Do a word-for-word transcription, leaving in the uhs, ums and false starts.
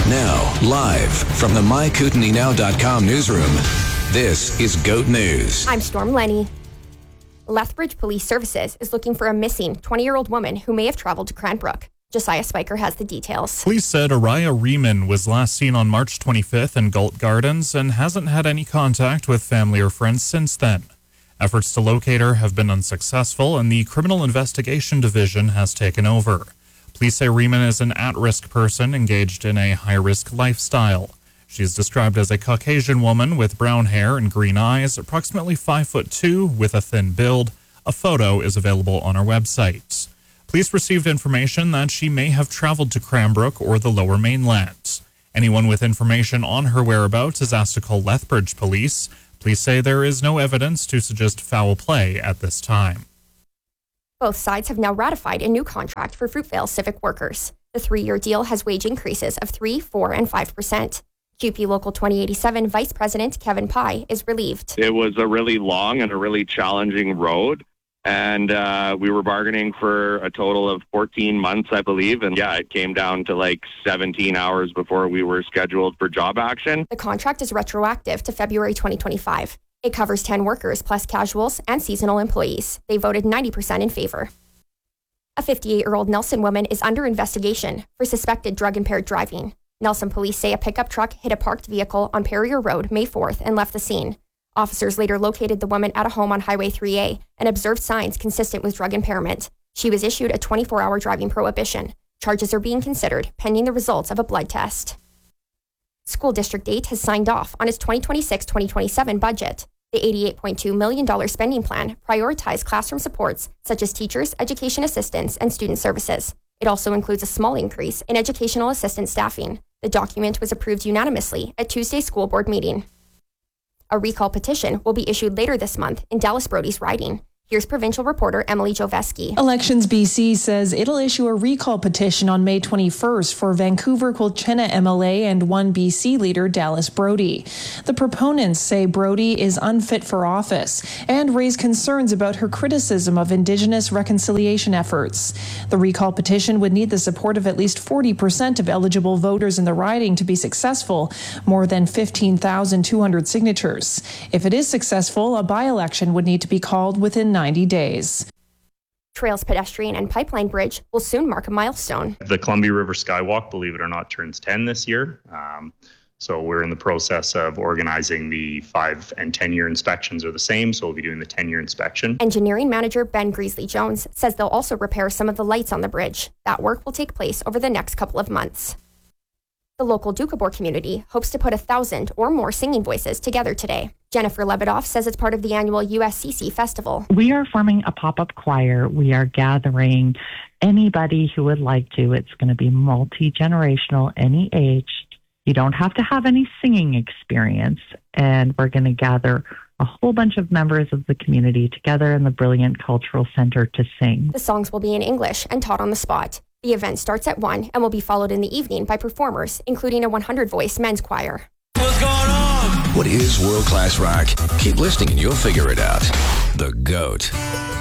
Now, live from the my kootenai now dot com newsroom, this is GOAT News. I'm Storm Lenny. Lethbridge Police Services is looking for a missing twenty-year-old woman who may have traveled to Cranbrook. Josiah Spiker has the details. Police said Araya Riemann was last seen on March twenty-fifth in Galt Gardens and hasn't had any contact with family or friends since then. Efforts to locate her have been unsuccessful, and the Criminal Investigation Division has taken over. Police say Riemann is an at-risk person engaged in a high-risk lifestyle. She is described as a Caucasian woman with brown hair and green eyes, approximately five foot two, with a thin build. A photo is available on our website. Police received information that she may have traveled to Cranbrook or the Lower Mainland. Anyone with information on her whereabouts is asked to call Lethbridge Police. Police say there is no evidence to suggest foul play at this time. Both sides have now ratified a new contract for Fruitvale civic workers. The three-year deal has wage increases of three, four, and five percent. Q P Local twenty eighty-seven Vice President Kevin Pye is relieved. It was a really long and a really challenging road, and uh, we were bargaining for a total of fourteen months, I believe. And yeah, it came down to like seventeen hours before we were scheduled for job action. The contract is retroactive to February twenty twenty-five. It covers ten workers plus casuals and seasonal employees. They voted ninety percent in favor. A fifty-eight-year-old Nelson woman is under investigation for suspected drug-impaired driving. Nelson police say a pickup truck hit a parked vehicle on Perrier Road May fourth and left the scene. Officers later located the woman at a home on Highway three A and observed signs consistent with drug impairment. She was issued a twenty-four hour driving prohibition. Charges are being considered pending the results of a blood test. School District eight has signed off on its twenty twenty-six twenty twenty-seven budget. The eighty-eight point two million dollars spending plan prioritized classroom supports such as teachers, education assistants, and student services. It also includes a small increase in educational assistant staffing. The document was approved unanimously at Tuesday's school board meeting. A recall petition will be issued later this month in Dallas Brody's riding. Here's provincial reporter Emily Joveski. Elections B C says it'll issue a recall petition on May twenty-first for Vancouver Quilchena M L A and one B C leader Dallas Brody. The proponents say Brody is unfit for office and raise concerns about her criticism of Indigenous reconciliation efforts. The recall petition would need the support of at least forty percent of eligible voters in the riding to be successful, more than fifteen thousand two hundred signatures. If it is successful, a by-election would need to be called within ninety days. Trails Pedestrian and Pipeline Bridge will soon mark a milestone. The Columbia River Skywalk, believe it or not, turns ten this year. Um, so we're in the process of organizing the five and ten year inspections are the same. So we'll be doing the ten year inspection. Engineering manager Ben Greasley Jones says they'll also repair some of the lights on the bridge. That work will take place over the next couple of months. The local Doukhobor community hopes to put a thousand or more singing voices together today. Jennifer Lebedoff says it's part of the annual U S C C Festival. We are forming a pop-up choir. We are gathering anybody who would like to. It's going to be multi-generational, any age. You don't have to have any singing experience. And we're going to gather a whole bunch of members of the community together in the Brilliant Cultural Center to sing. The songs will be in English and taught on the spot. The event starts at one and will be followed in the evening by performers, including a one hundred voice men's choir. What's going on? What is world-class rock? Keep listening and you'll figure it out. The GOAT.